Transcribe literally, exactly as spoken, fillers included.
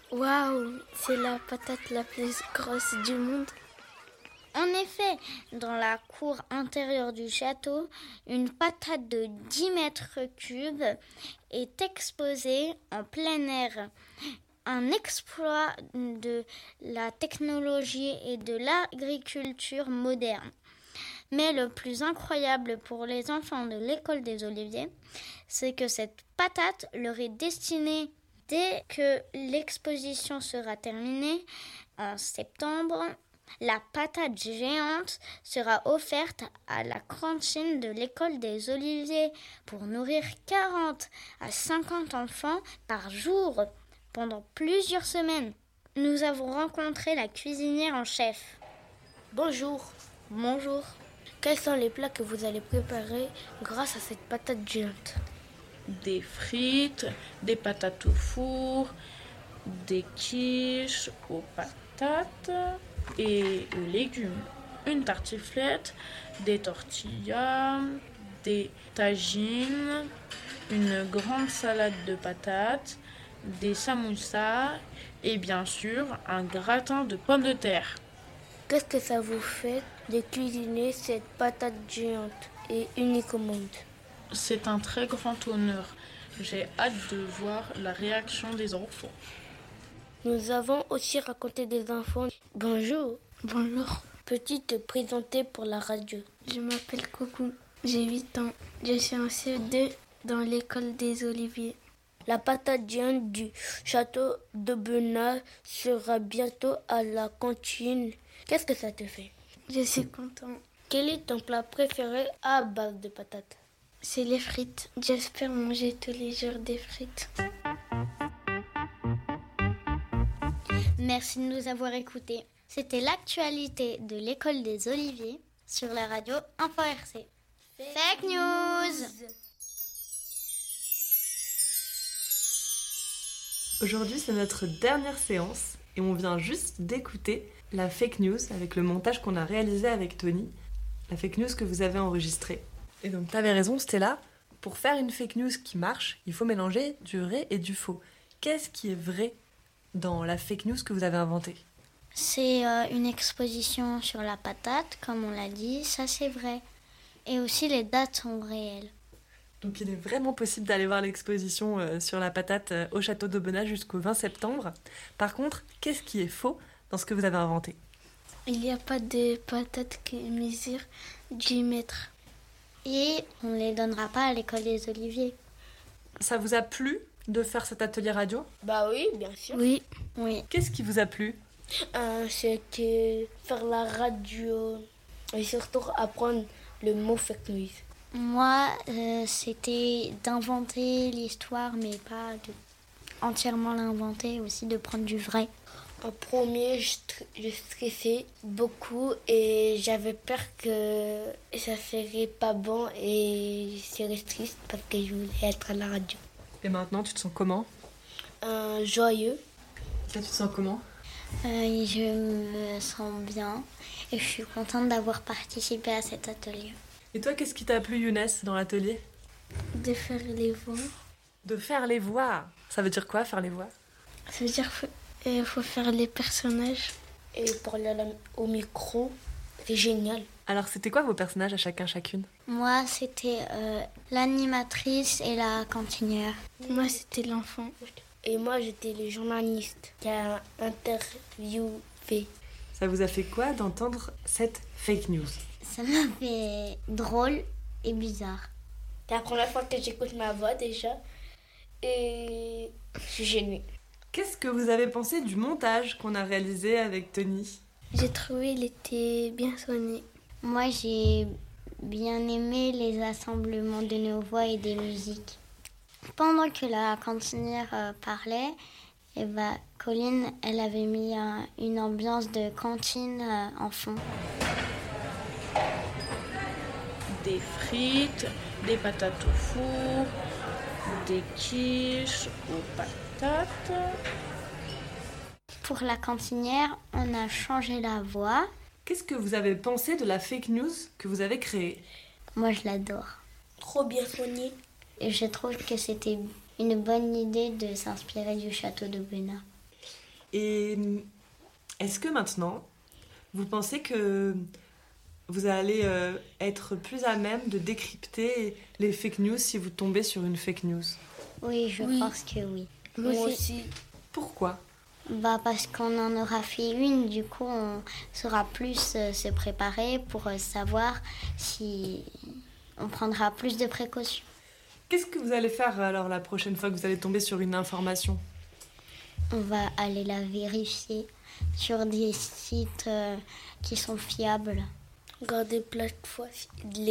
Waouh, c'est la patate la plus grosse du monde. En effet, dans la cour intérieure du château, une patate de dix mètres cubes est exposée en plein air. Un exploit de la technologie et de l'agriculture moderne. Mais le plus incroyable pour les enfants de l'école des Oliviers, c'est que cette patate leur est destinée dès que l'exposition sera terminée en septembre. La patate géante sera offerte à la cantine de l'école des Oliviers pour nourrir quarante à cinquante enfants par jour pendant plusieurs semaines. Nous avons rencontré la cuisinière en chef. Bonjour. Bonjour. Quels sont les plats que vous allez préparer grâce à cette patate géante? Des frites, des patates au four, des quiches aux patates et aux légumes, une tartiflette, des tortillas, des tagines, une grande salade de patates, des samoussas et bien sûr un gratin de pommes de terre. Qu'est-ce que ça vous fait de cuisiner cette patate géante et unique au monde? C'est un très grand honneur. J'ai hâte de voir la réaction des enfants. Nous avons aussi raconté des enfants. Bonjour. Bonjour. Peux-tu te présenter pour la radio? Je m'appelle Coucou, j'ai huit ans. Je suis en C E deux dans l'école des Oliviers. La patate géante du château de Benat sera bientôt à la cantine. Qu'est-ce que ça te fait? Je suis content. Quel est ton plat préféré à base de patates? C'est les frites. J'espère manger tous les jours des frites. Merci de nous avoir écoutés. C'était l'actualité de l'école des Oliviers sur la radio Info R C. Fake News. Aujourd'hui, c'est notre dernière séance et on vient juste d'écouter la fake news avec le montage qu'on a réalisé avec Tony. La fake news que vous avez enregistrée. Et donc, t'avais raison, Stella. Pour faire une fake news qui marche, il faut mélanger du vrai et du faux. Qu'est-ce qui est vrai dans la fake news que vous avez inventée? C'est euh, une exposition sur la patate, comme on l'a dit, ça c'est vrai. Et aussi les dates sont réelles. Donc il est vraiment possible d'aller voir l'exposition euh, sur la patate euh, au château d'Aubenas jusqu'au vingt septembre. Par contre, qu'est-ce qui est faux dans ce que vous avez inventé? Il n'y a pas de patates qui mesurent dix mètres. Et on ne les donnera pas à l'école des Oliviers. Ça vous a plu de faire cet atelier radio? Bah oui, bien sûr. Oui. Oui. Qu'est-ce qui vous a plu? Euh, C'était faire la radio et surtout apprendre le mot fake news. Moi, euh, c'était d'inventer l'histoire, mais pas de entièrement l'inventer, aussi de prendre du vrai. En premier, je, je stressais beaucoup et j'avais peur que ça serait pas bon et j'étais triste parce que je voulais être à la radio. Et maintenant, tu te sens comment? Euh, joyeux. Là, tu te sens comment? euh, Je me sens bien et je suis contente d'avoir participé à cet atelier. Et toi, qu'est-ce qui t'a plu, Younes, dans l'atelier? De faire les voix. De faire les voix. Ça veut dire quoi, faire les voix? Ça veut dire qu'il faut faire les personnages. Et parler au micro, c'est génial. Alors, c'était quoi vos personnages à chacun, chacune? Moi, c'était euh, l'animatrice et la cantinière. Moi, c'était l'enfant. Et moi, j'étais le journaliste qui a interviewé. Ça vous a fait quoi d'entendre cette fake news? Ça m'a fait drôle et bizarre. C'est la première fois que j'écoute ma voix déjà. Et je suis gênée. Qu'est-ce que vous avez pensé du montage qu'on a réalisé avec Tony? J'ai trouvé qu'il était bien soigné. Moi, j'ai bien aimé les assemblements de nos voix et des musiques. Pendant que la cantinière euh, parlait, eh ben, Colline, elle avait mis euh, une ambiance de cantine euh, en fond. Des frites, des patates au four, des quiches aux patates. Pour la cantinière, on a changé la voix. Qu'est-ce que vous avez pensé de la fake news que vous avez créée? Moi, je l'adore. Trop bien soigné. Et je trouve que c'était une bonne idée de s'inspirer du château de Benat. Et est-ce que maintenant, vous pensez que vous allez euh, être plus à même de décrypter les fake news si vous tombez sur une fake news? Oui, je Oui. pense que oui. Moi aussi. Pourquoi? Bah parce qu'on en aura fait une, du coup on saura plus euh, se préparer pour euh, savoir si on prendra plus de précautions. Qu'est-ce que vous allez faire alors la prochaine fois que vous allez tomber sur une information? On va aller la vérifier sur des sites euh, qui sont fiables. Garder plateforme,